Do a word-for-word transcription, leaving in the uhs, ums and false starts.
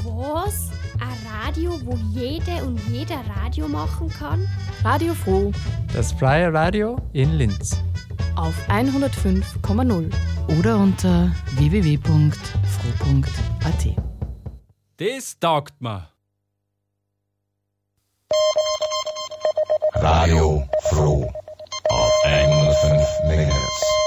Was? Ein Radio, wo jede und jeder Radio machen kann? Radio Froh. Das freie Radio in Linz. Auf hundertfünf Komma null. Oder unter w w w punkt froh punkt a t. Das taugt mir. Radio